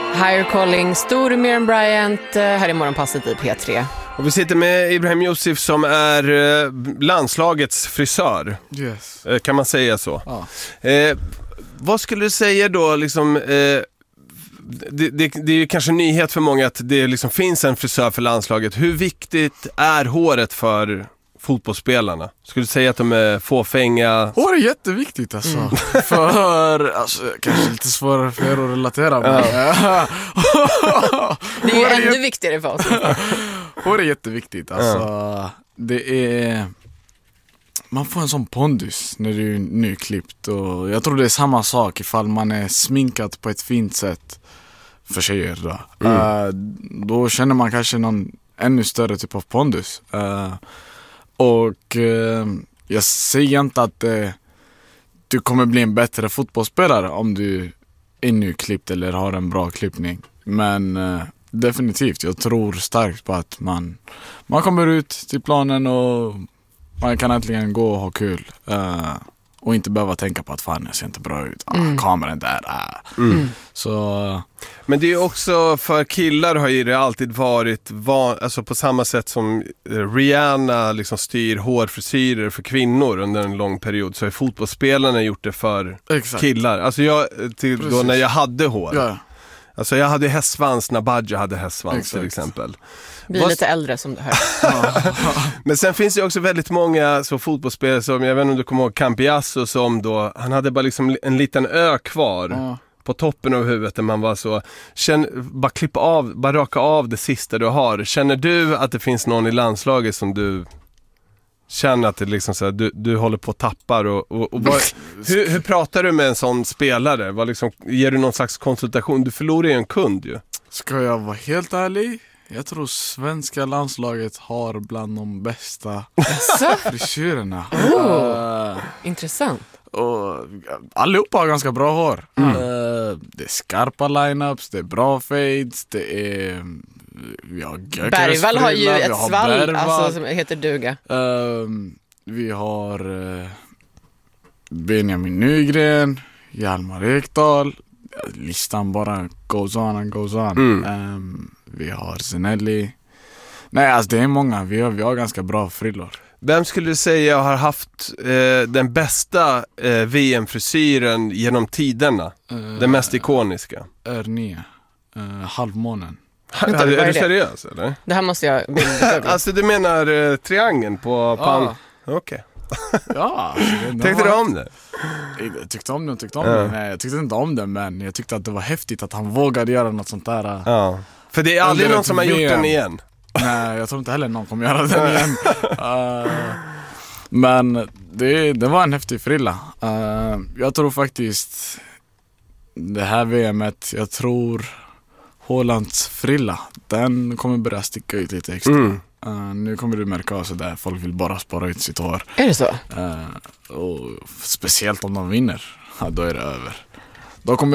Higher Calling, Stormir Bryant, här i Morgonpasset i P3. Och vi sitter med Ibrahim Yusuf som är landslagets frisör. Yes. Kan man säga så? Ja. Vad skulle du säga då liksom... Det är ju kanske en nyhet för många att det liksom finns en frisör för landslaget. Hur viktigt är håret för fotbollsspelarna? Skulle du säga att de är fåfänga? Hår är jätteviktigt alltså. För, alltså, kanske lite svårare för er att relatera med. Det är ju ännu viktigare för oss. Hår är jätteviktigt alltså. Det är... Man får en sån pondus när du är nyklippt. Och jag tror det är samma sak ifall man är sminkat på ett fint sätt för tjejer då. Då känner man kanske någon ännu större typ av pondus. Jag säger inte att du kommer bli en bättre fotbollsspelare om du är nyklippt eller har en bra klippning. Men definitivt, jag tror starkt på att man kommer ut till planen och man kan äntligen gå och ha kul. Och inte behöva tänka på att fan, jag ser inte bra ut. Kameran där. Så... Men det är ju också för killar har ju det alltid varit alltså på samma sätt som Rihanna liksom styr hårfrisyrer för kvinnor under en lång period, så har fotbollsspelarna gjort det för killar. Alltså då när jag hade hår. Ja. Alltså jag hade hästsvans när Badja hade hästsvans till exempel. Vi är lite äldre som du hör. Men sen finns det också väldigt många så fotbollsspelare som, jag vet inte om du kommer ihåg Cambiasso, som då, han hade bara liksom en liten ö kvar på toppen av huvudet där man var så, bara raka av det sista du har. Känner du att det finns någon i landslaget som du känner att det liksom så här, du håller på att tappar hur pratar du med en sån spelare? Vad liksom, ger du någon slags konsultation? Du förlorar ju en kund ju. Ska jag vara helt ärlig? Jag tror svenska landslaget har bland de bästa frisyrerna. Intressant. Och allihopa har ganska bra hår. Det är skarpa lineups, det är bra fades, det är... Vi har Bergvall har ju ett svall alltså, som heter duga. Vi har Benjamin Nygren, Hjalmar Ekdal. Listan bara goes on and goes on. Vi har Zinelli. Nej, alltså det är många. Vi har ganska bra frillor. Vem skulle du säga har haft den bästa VM-frisyren genom tiderna? Den mest ikoniska? Ernie. Halvmånen. Är du seriös eller? Det här måste jag bilda. Alltså du menar triangeln på pan? Okej. Ja. Tänkte du om det? Jag tyckte om det. Nej, jag tyckte inte om det, men jag tyckte att det var häftigt att han vågade göra något sånt där. Ja. För det är aldrig någon som har gjort den igen. Nej, jag tror inte heller någon kommer göra den igen. Men det var en häftig frilla. Jag tror faktiskt det här VMet, jag tror Hålands frilla, den kommer börja sticka ut lite extra. Nu kommer du märka av så där folk vill bara spara ut sitt hår. Är det så? Och speciellt om de vinner, då är det över. Då kommer